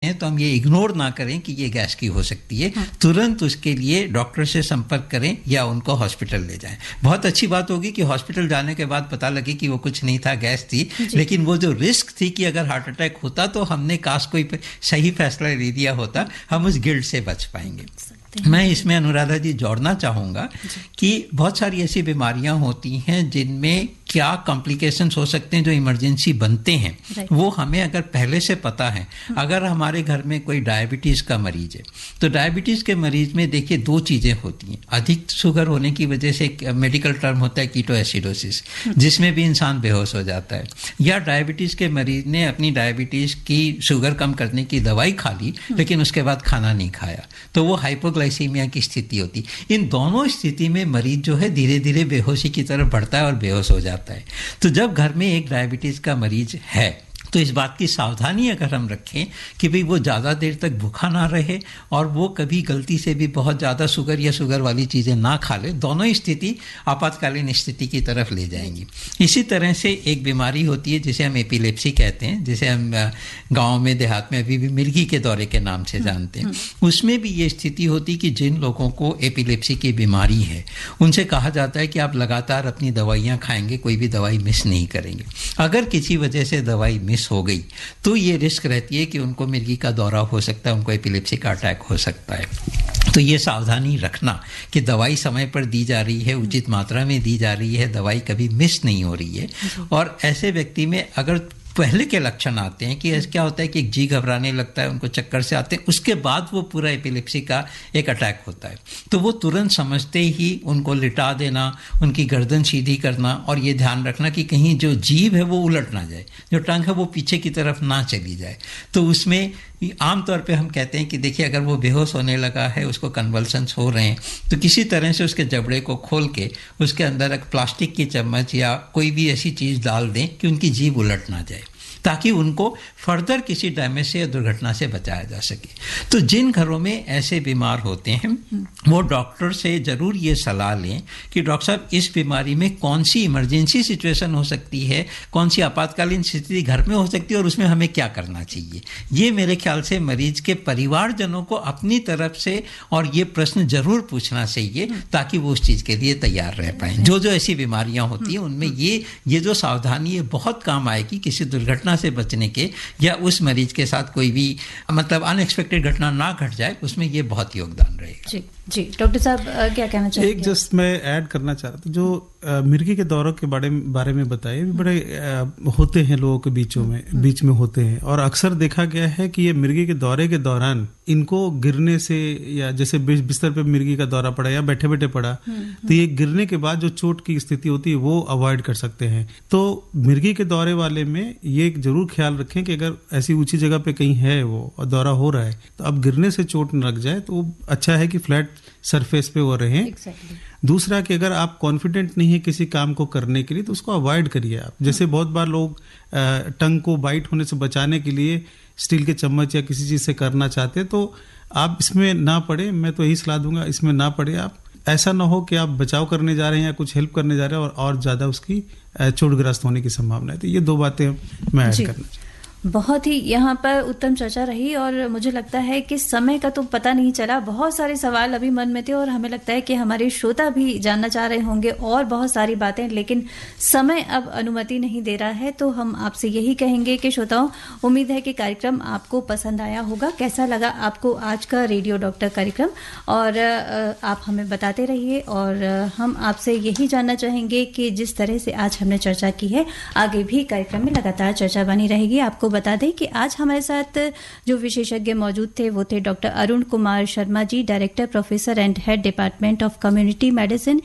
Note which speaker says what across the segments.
Speaker 1: हैं तो हम ये इग्नोर ना करें कि ये गैस की हो सकती है, तुरंत उसके लिए डॉक्टर से संपर्क करें या उनको हॉस्पिटल ले जाएं। बहुत अच्छी बात होगी कि हॉस्पिटल जाने के बाद पता लगे कि वो कुछ नहीं था, गैस थी, लेकिन वो जो रिस्क थी कि अगर हार्ट अटैक होता तो हमने काश कोई सही फैसला ले लिया होता, हम उस गिल्ट से बच पाएंगे। मैं इसमें अनुराधा जी जोड़ना चाहूँगा कि बहुत सारी ऐसी बीमारियां होती हैं जिनमें क्या कॉम्प्लिकेशंस हो सकते हैं जो इमरजेंसी बनते हैं, वो हमें अगर पहले से पता है। अगर हमारे घर में कोई डायबिटीज़ का मरीज है तो डायबिटीज़ के मरीज में देखिए दो चीज़ें होती हैं। अधिक शुगर होने की वजह से मेडिकल टर्म होता है कीटोएसिडोसिस, जिसमें भी इंसान बेहोश हो जाता है, या डायबिटीज़ के मरीज ने अपनी डायबिटीज़ की शुगर कम करने की दवाई खा ली लेकिन उसके बाद खाना नहीं खाया, तो वो हाइपोग्लाइसीमिया की स्थिति होती। इन दोनों स्थिति में मरीज जो है धीरे धीरे बेहोशी की तरफ बढ़ता है और बेहोश हो जाता है। तो जब घर में एक डायबिटीज का मरीज है तो इस बात की सावधानी अगर हम रखें कि भाई वो ज़्यादा देर तक भूखा ना रहे और वो कभी गलती से भी बहुत ज़्यादा शुगर या शुगर वाली चीज़ें ना खा ले, दोनों ही स्थिति आपातकालीन स्थिति की तरफ ले जाएंगी। इसी तरह से एक बीमारी होती है जिसे हम एपिलेप्सी कहते हैं, जिसे हम गाँव में देहात में अभी भी मिर्गी के दौरे के नाम से जानते हैं। उसमें भी ये स्थिति होती कि जिन लोगों को एपिलेप्सी की बीमारी है उनसे कहा जाता है कि आप लगातार अपनी दवाइयाँ खाएंगे, कोई भी दवाई मिस नहीं करेंगे। अगर किसी वजह से दवाई मिस हो गई तो ये रिस्क रहती है कि उनको मिर्गी का दौरा हो सकता है, उनको एपिलेप्सी का अटैक हो सकता है। तो ये सावधानी रखना कि दवाई समय पर दी जा रही है, उचित मात्रा में दी जा रही है, दवाई कभी मिस नहीं हो रही है। और ऐसे व्यक्ति में अगर पहले के लक्षण आते हैं कि क्या होता है कि जी घबराने लगता है, उनको चक्कर से आते हैं, उसके बाद वो पूरा एपिलेप्सी का एक अटैक होता है, तो वो तुरंत समझते ही उनको लिटा देना, उनकी गर्दन सीधी करना और ये ध्यान रखना कि कहीं जो जीभ है वो उलट ना जाए, जो टंग है वो पीछे की तरफ ना चली जाए। तो उसमें आमतौर पे हम कहते हैं कि देखिए अगर वो बेहोश होने लगा है, उसको कन्वल्सन्स हो रहे हैं, तो किसी तरह से उसके जबड़े को खोल के उसके अंदर एक प्लास्टिक की चम्मच या कोई भी ऐसी चीज़ डाल दें कि उनकी जीभ उलट ना जाए, ताकि उनको फर्दर किसी डैमेज से या दुर्घटना से बचाया जा सके। तो जिन घरों में ऐसे बीमार होते हैं वो डॉक्टर से ज़रूर ये सलाह लें कि डॉक्टर साहब इस बीमारी में कौन सी इमरजेंसी सिचुएशन हो सकती है, कौन सी आपातकालीन स्थिति घर में हो सकती है और उसमें हमें क्या करना चाहिए। ये मेरे ख्याल से मरीज के परिवारजनों को अपनी तरफ से और ये प्रश्न ज़रूर पूछना चाहिए ताकि वो उस चीज़ के लिए तैयार रह पाएँ। जो जो ऐसी बीमारियाँ होती हैं उनमें ये जो सावधानी है बहुत काम आएगी किसी दुर्घटना से बचने के, या उस मरीज के साथ कोई भी मतलब अनएक्सपेक्टेड घटना ना घट जाए, उसमें ये बहुत योगदान रहेगा।
Speaker 2: जी जी डॉक्टर साहब क्या कहना चाहेंगे?
Speaker 3: एक जस्ट मैं ऐड करना चाह रहा था, जो मिर्गी के दौरों के बारे में बताए, बड़े होते हैं लोगों के बीच में होते हैं, और अक्सर देखा गया है कि ये मिर्गी के दौरे के दौरान इनको गिरने से, या जैसे बिस्तर पे मिर्गी का दौरा पड़ा या बैठे बैठे पड़ा, तो ये गिरने के बाद जो चोट की स्थिति होती है वो अवॉइड कर सकते हैं। तो मिर्गी के दौरे वाले में ये जरूर ख्याल रखें कि अगर ऐसी ऊंची जगह पे कहीं है वो और दौरा हो रहा है, तो अब गिरने से चोट न लग जाए तो अच्छा है कि फ्लैट सरफेस पे वो रहें। दूसरा कि अगर आप कॉन्फिडेंट नहीं है किसी काम को करने के लिए तो उसको अवॉइड करिए आप। जैसे बहुत बार लोग टंग को बाइट होने से बचाने के लिए स्टील के चम्मच या किसी चीज़ से करना चाहते हैं, तो आप इसमें ना पड़े। मैं तो यही सलाह दूंगा, इसमें ना पड़े आप। ऐसा ना हो कि आप बचाव करने जा रहे हैं या कुछ हेल्प करने जा रहे हैं और ज़्यादा उसकी चोटग्रस्त होने की संभावना है। तो ये दो बातें मैं ऐड करना चाहिए।
Speaker 2: बहुत ही यहाँ पर उत्तम चर्चा रही और मुझे लगता है कि समय का तो पता नहीं चला। बहुत सारे सवाल अभी मन में थे और हमें लगता है कि हमारे श्रोता भी जानना चाह रहे होंगे और बहुत सारी बातें, लेकिन समय अब अनुमति नहीं दे रहा है। तो हम आपसे यही कहेंगे कि श्रोताओं, उम्मीद है कि कार्यक्रम आपको पसंद आया होगा। कैसा लगा आपको आज का रेडियो डॉक्टर कार्यक्रम, और आप हमें बताते रहिए। और हम आपसे यही जानना चाहेंगे कि जिस तरह से आज हमने चर्चा की है, आगे भी कार्यक्रम में लगातार चर्चा बनी रहेगी। आपको बता दें कि आज हमारे साथ जो विशेषज्ञ मौजूद थे वो थे doctor Arun Kumar Sharma ji, director professor and head department of community medicine,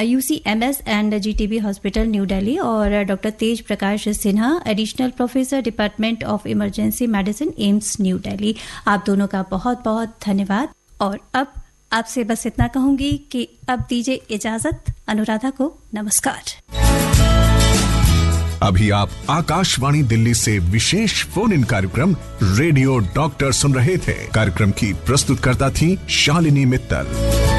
Speaker 2: UCMS and GTB hospital new Delhi, और doctor Tej Prakash Sinha, additional professor department of emergency medicine, AIIMS new Delhi. आप दोनों का बहुत बहुत धन्यवाद। और अब आपसे बस इतना कहूंगी कि अब दीजिए इजाजत। अनुराधा को नमस्कार।
Speaker 4: अभी आप आकाशवाणी दिल्ली से विशेष फोन इन कार्यक्रम रेडियो डॉक्टर सुन रहे थे। कार्यक्रम की प्रस्तुतकर्ता थी शालिनी मित्तल।